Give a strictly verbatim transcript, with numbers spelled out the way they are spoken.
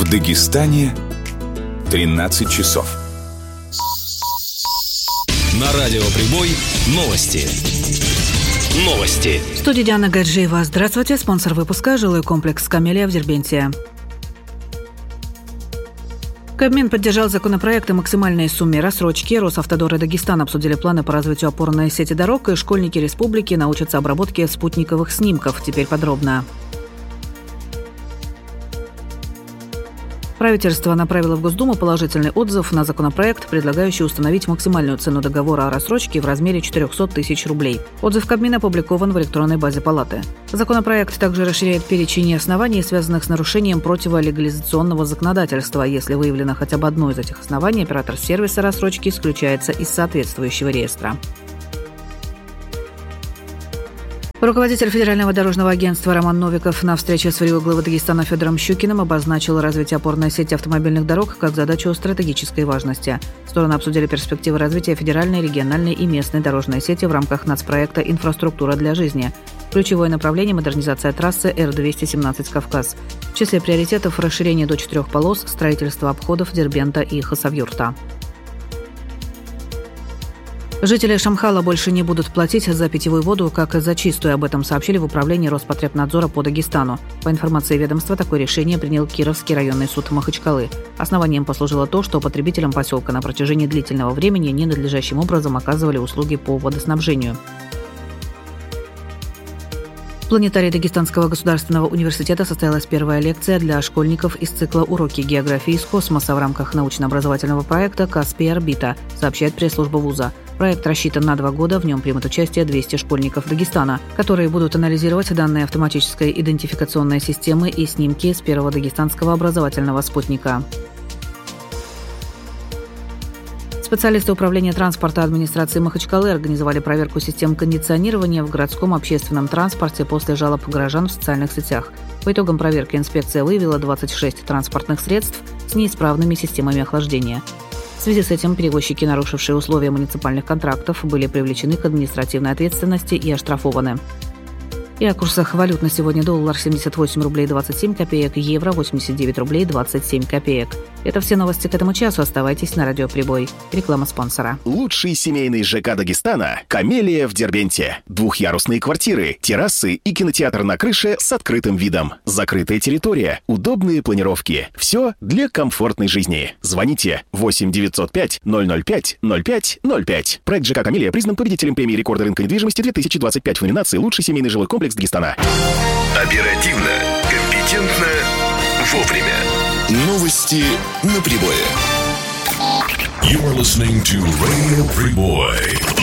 В Дагестане тринадцать часов. На радио Прибой новости. Новости. В студии Диана Гаджиева. Здравствуйте. Спонсор выпуска – жилой комплекс «Камелия» в Дербенте. Кабмин поддержал законопроект о максимальной сумме рассрочки. Росавтодор и Дагестан обсудили планы по развитию опорной сети дорог, и школьники республики научатся обработке спутниковых снимков. Теперь подробно. Правительство направило в Госдуму положительный отзыв на законопроект, предлагающий установить максимальную цену договора о рассрочке в размере четыреста тысяч рублей. Отзыв Кабмина опубликован в электронной базе Палаты. Законопроект также расширяет перечень оснований, связанных с нарушением противолегализационного законодательства. Если выявлено хотя бы одно из этих оснований, оператор сервиса рассрочки исключается из соответствующего реестра. Руководитель Федерального дорожного агентства Роман Новиков на встрече с главой Дагестана Федором Щукиным обозначил развитие опорной сети автомобильных дорог как задачу стратегической важности. Стороны обсудили перспективы развития федеральной, региональной и местной дорожной сети в рамках нацпроекта «Инфраструктура для жизни». Ключевое направление – модернизация трассы Эр двести семнадцать «Кавказ». В числе приоритетов – расширение до четырех полос, строительство обходов Дербента и Хасавюрта. Жители Шамхала больше не будут платить за питьевую воду, как и за чистую. Об этом сообщили в управлении Роспотребнадзора по Дагестану. По информации ведомства, такое решение принял Кировский районный суд Махачкалы. Основанием послужило то, что потребителям поселка на протяжении длительного времени ненадлежащим образом оказывали услуги по водоснабжению. В планетарии Дагестанского государственного университета состоялась первая лекция для школьников из цикла «Уроки географии из космоса» в рамках научно-образовательного проекта «Каспий Орбита», сообщает пресс-служба вуза. Проект рассчитан на два года, в нем примут участие двести школьников Дагестана, которые будут анализировать данные автоматической идентификационной системы и снимки с первого дагестанского образовательного спутника. Специалисты управления транспорта администрации Махачкалы организовали проверку систем кондиционирования в городском общественном транспорте после жалоб горожан в социальных сетях. По итогам проверки инспекция выявила двадцать шесть транспортных средств с неисправными системами охлаждения. В связи с этим перевозчики, нарушившие условия муниципальных контрактов, были привлечены к административной ответственности и оштрафованы. И о курсах валют на сегодня: доллар семьдесят восемь рублей двадцать семь копеек, евро восемьдесят девять рублей двадцать семь копеек. Это все новости к этому часу. Оставайтесь на радио Прибой. Реклама спонсора. Лучший семейный ЖК Дагестана – «Камелия» в Дербенте. Двухъярусные квартиры, террасы и кинотеатр на крыше с открытым видом. Закрытая территория, удобные планировки. Все для комфортной жизни. Звоните восемь девятьсот пять ноль ноль пять ноль пять ноль пять. Проект ЖК «Камелия» признан победителем премии рекорда рынка недвижимости две тысячи двадцать пять в номинации «Лучший семейный жилой комплекс Дагестана». Оперативно, компетентно, вовремя. Новости на Прибое. You are listening to Radio Прибой.